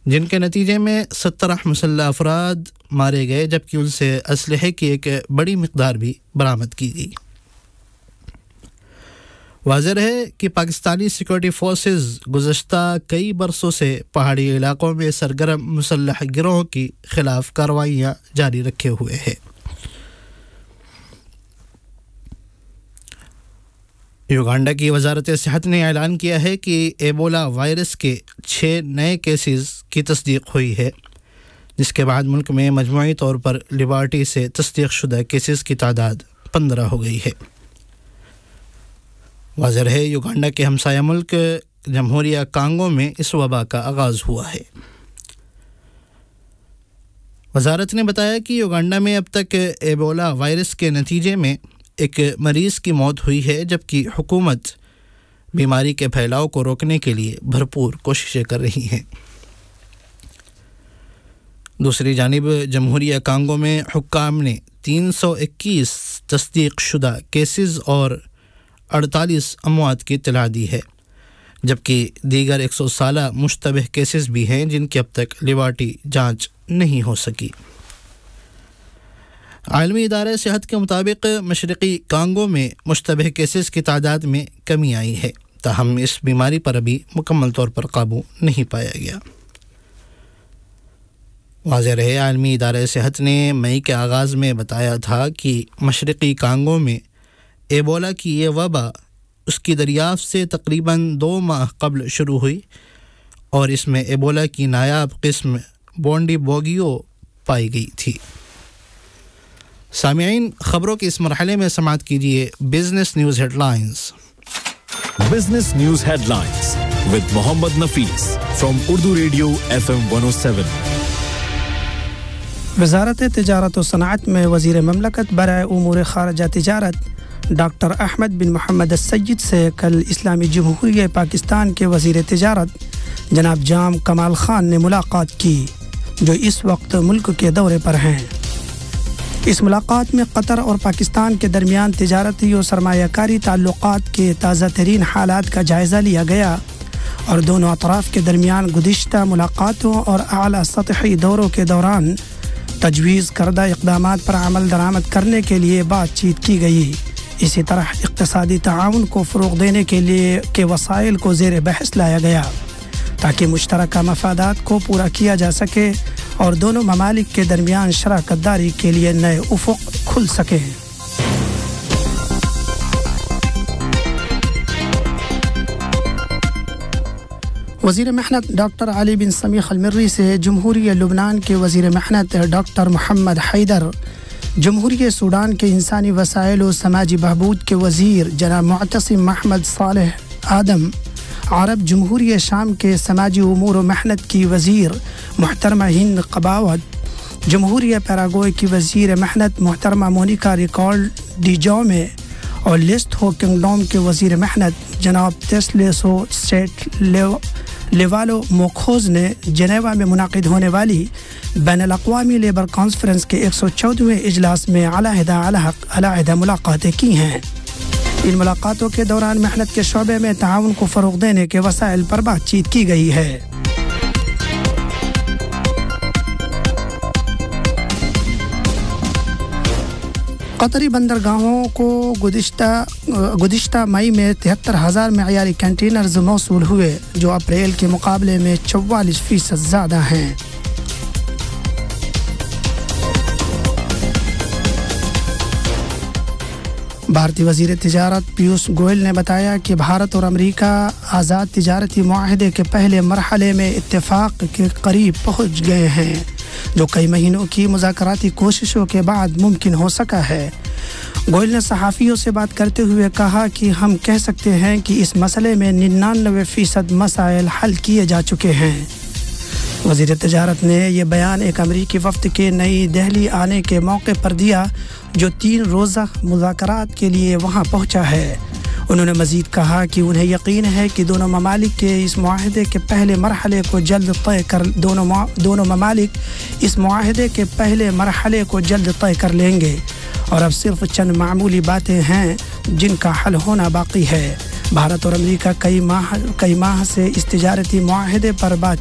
جن کے نتیجے میں 17 مسلح افراد مارے گئے جبکہ ان سے اسلحے کی ایک بڑی مقدار بھی برآمد کی گئی۔ واضح ہے کہ پاکستانی سیکورٹی فورسز گزشتہ کئی برسوں سے پہاڑی علاقوں میں سرگرم مسلح گروہوں کی خلاف کارروائیاں جاری رکھے ہوئے ہیں۔ یوگانڈا کی وزارت صحت نے اعلان کیا ہے کہ ایبولا وائرس کے 6 نئے کیسز کی تصدیق ہوئی ہے، جس کے بعد ملک میں مجموعی طور پر لیبارٹی سے تصدیق شدہ کیسز کی تعداد 15 ہو گئی ہے۔ واضح ہے یوگانڈا کے ہمسایہ ملک جمہوریہ کانگو میں اس وبا کا آغاز ہوا ہے۔ وزارت نے بتایا کہ یوگانڈا میں اب تک ایبولا وائرس کے نتیجے میں ایک مریض کی موت ہوئی ہے جبکہ حکومت بیماری کے پھیلاؤ کو روکنے کے لیے بھرپور کوششیں کر رہی ہے۔ دوسری جانب جمہوریہ کانگو میں حکام نے 321 تصدیق شدہ کیسز اور 48 اموات کی اطلاع دی ہے، جبکہ دیگر 116 مشتبہ کیسز بھی ہیں جن کی اب تک لیبارٹی جانچ نہیں ہو سکی۔ عالمی ادارہ صحت کے مطابق مشرقی کانگو میں مشتبہ کیسز کی تعداد میں کمی آئی ہے، تاہم اس بیماری پر ابھی مکمل طور پر قابو نہیں پایا گیا۔ واضح رہے عالمی ادارہ صحت نے مئی کے آغاز میں بتایا تھا کہ مشرقی کانگو میں ایبولا کی یہ وبا اس کی دریافت سے تقریباً 2 ماہ قبل شروع ہوئی اور اس میں ایبولا کی نایاب قسم بونڈی بوگیو پائی گئی تھی۔ سامعین، خبروں کے اس مرحلے میں سماعت کیجیے business news head lines. Business news head lines with Muhammad Nafees from Urdu radio FM 107۔ وزارت تجارت و صنعت میں وزیر مملکت برائے امور خارجہ تجارت ڈاکٹر احمد بن محمد السید سے کل اسلامی جمہوریہ پاکستان کے وزیر تجارت جناب جام کمال خان نے ملاقات کی، جو اس وقت ملک کے دورے پر ہیں۔ اس ملاقات میں قطر اور پاکستان کے درمیان تجارتی اور سرمایہ کاری تعلقات کے تازہ ترین حالات کا جائزہ لیا گیا اور دونوں اطراف کے درمیان گزشتہ ملاقاتوں اور اعلیٰ سطحی دوروں کے دوران تجویز کردہ اقدامات پر عمل درآمد کرنے کے لیے بات چیت کی گئی۔ اسی طرح اقتصادی تعاون کو فروغ دینے کے لیے کے وسائل کو زیر بحث لایا گیا تاکہ مشترکہ مفادات کو پورا کیا جا سکے اور دونوں ممالک کے درمیان شراکت داری کے لیے نئے افق کھل سکیں۔ وزیر محنت ڈاکٹر علی بن سمیخ المری سے جمہوریہ لبنان کے وزیر محنت ڈاکٹر محمد حیدر، جمہوریہ سوڈان کے انسانی وسائل و سماجی بہبود کے وزیر جناب معتصم محمد صالح آدم، عرب جمہوریہ شام کے سماجی امور و محنت کی وزیر محترمہ ہند قباوت، جمہوریہ پیراگوئے کی وزیر محنت محترمہ مونیکا ریکارڈ ڈی جومے اور لیسٹ ہو کنگڈوم کے وزیر محنت جناب تیسلیسو سیٹ لیوالو موکھوز نے جنیوا میں منعقد ہونے والی بین الاقوامی لیبر کانفرنس کے 114ویں اجلاس میں علیحدہ ملاقاتیں کی ہیں۔ ان ملاقاتوں کے دوران محنت کے شعبے میں تعاون کو فروغ دینے کے وسائل پر بات چیت کی گئی ہے۔ قطری بندرگاہوں کو گزشتہ مئی میں 73,000 معیاری کنٹینرز موصول ہوئے، جو اپریل کے مقابلے میں 44% زیادہ ہیں۔ بھارتی وزیر تجارت پیوش گوئل نے بتایا کہ بھارت اور امریکہ آزاد تجارتی معاہدے کے پہلے مرحلے میں اتفاق کے قریب پہنچ گئے ہیں، جو کئی مہینوں کی مذاکراتی کوششوں کے بعد ممکن ہو سکا ہے۔ گوئل نے صحافیوں سے بات کرتے ہوئے کہا کہ ہم کہہ سکتے ہیں کہ اس مسئلے میں 99% مسائل حل کیے جا چکے ہیں۔ وزیر تجارت نے یہ بیان ایک امریکی وفد کے نئی دہلی آنے کے موقع پر دیا، جو 3 روزہ مذاکرات کے لیے وہاں پہنچا ہے۔ انہوں نے مزید کہا کہ انہیں یقین ہے کہ دونوں ممالک کے اس معاہدے کے پہلے مرحلے کو جلد طے کر لیں گے اور اب صرف چند معمولی باتیں ہیں جن کا حل ہونا باقی ہے۔ بھارت اور امریکہ کئی ماہ سے اس تجارتی معاہدے پر بات